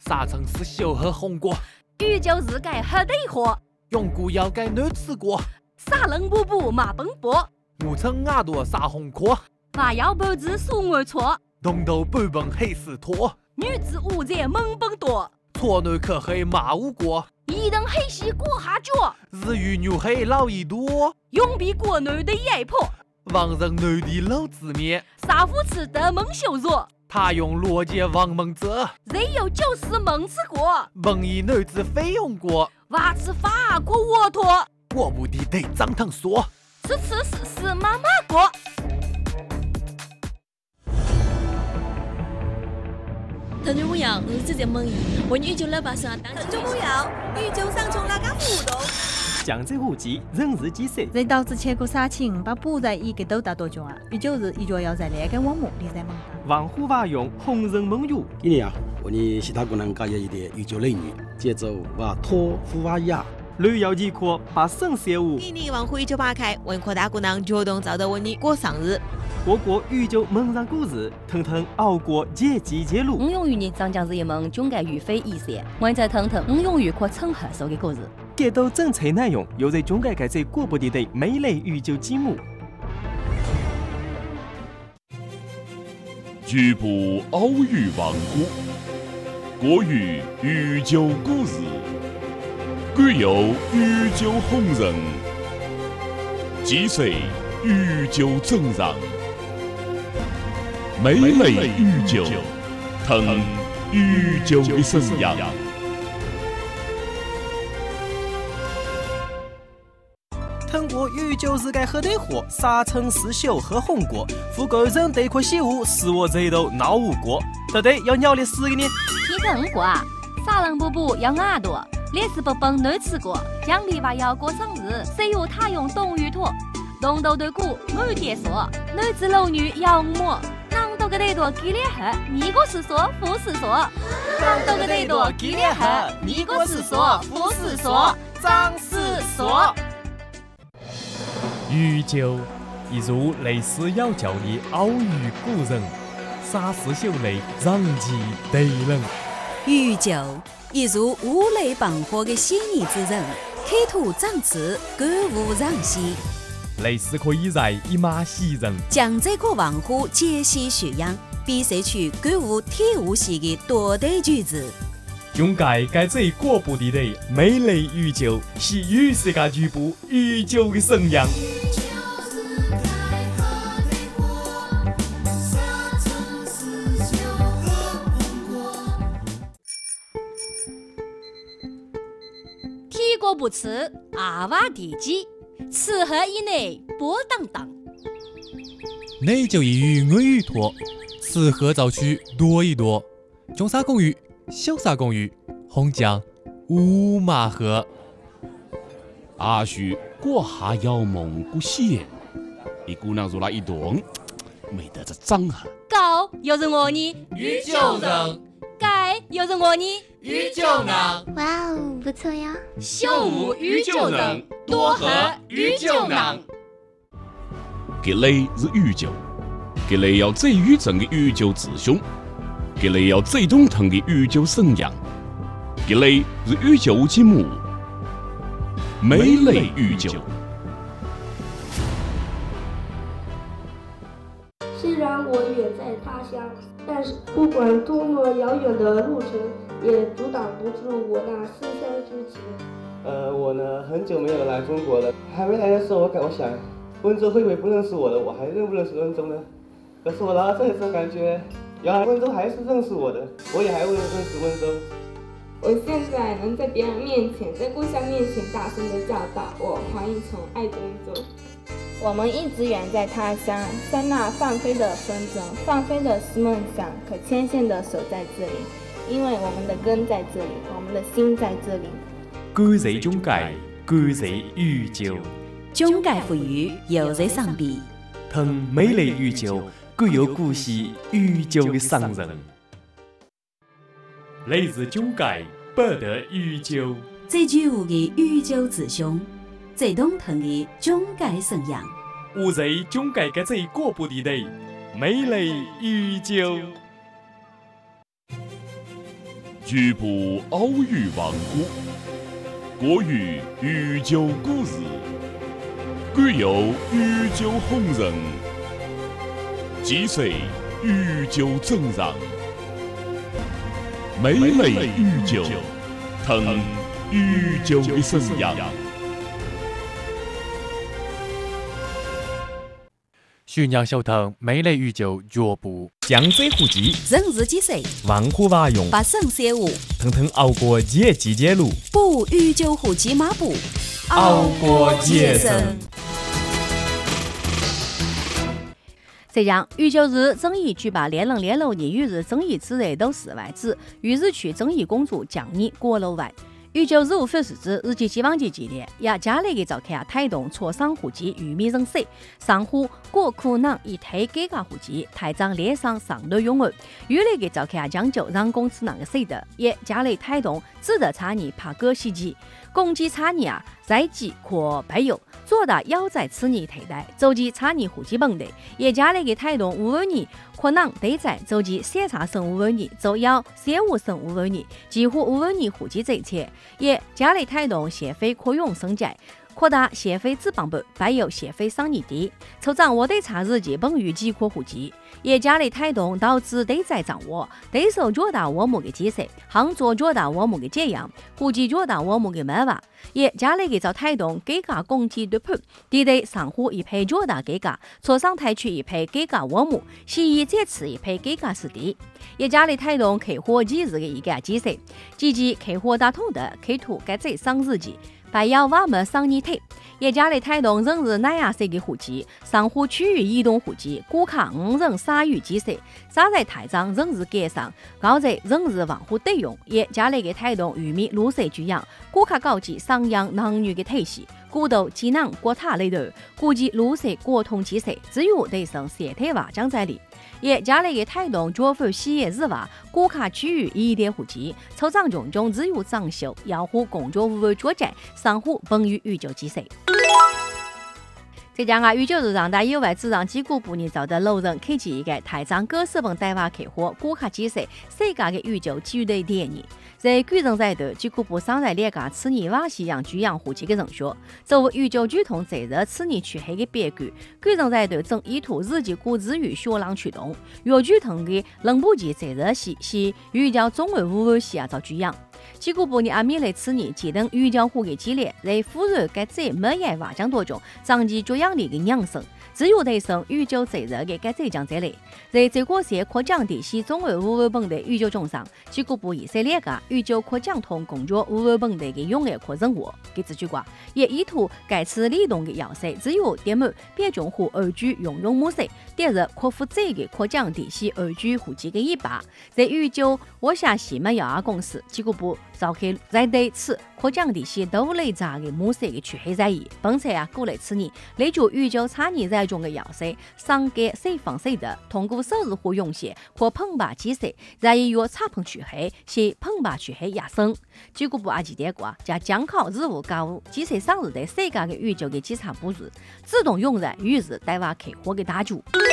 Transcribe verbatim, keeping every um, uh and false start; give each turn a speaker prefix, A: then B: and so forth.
A: 沙城市小河红果，
B: 宇宙日改黑对火，
A: 永固要改南吃果，
B: 沙冷布布马奔波，
A: 五层牙朵沙红壳，
B: 娃要脖子数耳错，
A: 东头半本黑丝拖，
B: 女子五在猛奔多，
A: 错内可黑马无果，
B: 一等黑西过下脚，
A: 日语牛黑老一多，
B: 永比国内的压迫，
A: 王人内地老字面，
B: 沙夫吃的蒙羞辱。
A: 他用逻辑王蒙泽，
B: 人有就是蒙吃过，
A: 蒙以女子费用过，
B: 娃吃法过沃托，
A: 过不的得张腾说，
B: 吃吃是是妈妈过。
C: 听众朋友，我是在蒙语，我宇宙老爸说当。
D: 听众朋友，宇宙上从哪个互动？
E: 江浙沪籍人日几岁？
F: 人导致千古杀青，把补在一个都大多种啊！宇宙日一脚要在那个网目里在蒙。
E: 王虎娃用红人蒙语。
G: 今年啊，我们其他姑娘搞一点宇宙类女，节奏娃托夫娃雅。
E: 旅游地课把省事务。
D: 今年王虎宇宙八开，文科大姑娘主动找到我你过生日。
E: 过过宇宙蒙上故事，腾腾熬过阶级揭露。
B: 我用于你长江日一蒙中改语非意思，我在腾腾，我用于可称合手的故事。
E: 给到精彩内容，又在中改改在过不地的美丽宇宙节目。
H: 局部奥语王国，国语宇宙故事，具有宇宙红人，几岁宇宙正常，美丽宇宙，腾宇宙的生养。
E: 通过宇宙世界黑对火，沙城市小和红果，富贵人对块西物，使我这头闹无果。到底要鸟的死个呢？
B: 提成过啊，沙冷布布要耳朵，烈士不崩难吃过，奖励娃要过生日，谁有他用冬雨托，东斗对鼓满天说，男子老女要摸，囊斗个得多激烈喝，你个是说不是说，囊斗个得多激烈喝，你个是说不是说，张是说。
I: 宇宙一如类似要教的奥语古人，沙石秀类让其对人。
J: 宇宙一如五雷绑火的仙女之人，开土长刺，歌舞让戏。
I: 类似可以在一马袭人，
J: 将这个文化解析学养，比赛出歌舞跳舞戏的多对句子。
I: 用改改这过不地的美丽宇宙，是与世界局部宇宙的生养。
B: 提过不吃，阿娃地基，吃喝以内波荡荡。
K: 内就一语我语托，吃喝早去多一多。中沙公寓。小沙公寓，红酱五马河。
H: 阿叔过下要蒙古县，一姑娘入来一顿，没得这张啊。
B: 高有人我你，
A: 宇宙人；
B: 改有人我你，
A: 宇宙人。
L: 哇哦，不错呀！
A: 秀舞宇宙人，多和宇宙人。
H: 这类是宇宙，这类要最宇宙的宇宙之兄。这类要最懂腾的宇宙生养，这类是宇宙节目，美丽宇宙。
M: 虽然我远在他乡，但是不管多么遥远的路程，也阻挡不住我那思乡之情。
N: 呃，我呢很久没有来中国了，还没来的时候，我感我想，温州会不会不认识我了？我还认不认识温州呢？可是我来到这里之后，感觉。原来温州还是认识我的，我也还会认识温州。
M: 我现在能在别人面前，在故乡面前大声地叫道：“我黄一从爱着温州。”
O: 我们一直远在他乡，在那放飞的风筝，放飞的是梦想，可牵线的手在这里，因为我们的根在这里，我们的心在这里。
I: 感谢中介，感谢宇宙，
J: 中介赋予又在上边，
I: 腾美丽宇宙。具有故事宇宙的商人，来自中介不得宇宙。
J: 这句话的宇宙之兄，最懂腾的中介生养。
I: 我在中介嘅最过不地的美丽宇宙。
H: 局部奥语王国，国语宇宙故事，具有宇宙红人，击碎宇宙真人，美丽宇宙，腾宇宙的声音。
I: 徐娘小腾美丽宇宙脚步，
P: 江浙沪籍
J: 人日几岁，
P: 万户瓦用，
J: 八省三五，
P: 腾腾熬过野季节路，
J: 步宇宙沪骑马步，
P: 熬过野生。
B: 这样，宇宙日正义举办连人连楼年宇日正义之日都室外指豫日区正义公主降义过楼外。宇宙日五分时指日记希望节纪念，也加来嘅召开推动磋商户籍玉米人士上户国库囊一推改革户籍，台长列上上头用案，越来嘅召开讲究人工智能嘅制度，也加来推动智德产业拍歌袭击，攻击产业啊，在即可备用，做大要在此年替代，走击产业户籍问题，也加来嘅推动五万年可能对在走击检查省五万年，就要三五省五万年，几乎五万年户籍这切。也加力推动协会可用升级，扩大协会资帮办，摆有协会商业地，筹掌握对查日记本与机可户籍，也加力推动导致对在掌握，对手脚大我们的建设，行作脚大我们的这样，户籍脚大我们的办法，也加力嘅就推动改革工体对判，地对上户一批脚大改革，磋商台区一批改革我们，西医这次一批改革实地。也加力推动客户几日的一个建设，积极客户打通的客图改制上日记，白要瓦么上年头，也加力推动人日南亚社的户籍，上户区域移动户籍，顾客五人鲨鱼建设，沙在台长人日改善，高在人日防护对用，也加力嘅推动玉米绿色居养，顾客高级上养能源嘅体系。古道技能国塔里头，估计绿色国通建设，只有对上社会化将在里。也加力嘅推动脚付企业日化，顾客区域一点户籍，筹掌群众自由装修，要户工作无脚债，商户本于宇宙建设。再加上宇宙日让大有外只让几股半年造的路人开启一个台长各十本对话客户顾客建设世界的宇宙基于的电影。在巨人在头，几股不上在两家此年瓦西洋巨洋户籍的人学，作为宇宙剧通在热此年去黑的别句，巨人在头正意图日记古之语学浪驱动，越剧通的冷不及在热系是宇宙中文五万西亚造巨洋。几股半年阿米雷此年记等宇宙户的激烈，在富人该在每夜瓦江多中长期脚养力的养生。只有提升宇宙责任的该这样这类，在这个些可降低西中文五万本的宇宙中上，几个部以色列个宇宙可降通工作五万本的个用的可任务，给这句话也意图改次理动的要塞，只有点满别种户二居用用模式，第二可负责的可降低西二居户籍的一把，在宇宙我下西门药业公司几个部召开在对此可降低西都类杂的模式的去黑在意，本才啊过来此年来就宇宙产业在中的要塞，上给谁放谁的，通过首日或用些或碰把机设，然以约插碰去黑，是碰把去黑亚生。几个部阿记得过，加将考日务高机设上日的世界的宇宙的稽查部日，自动用在宇日带话客户的大局。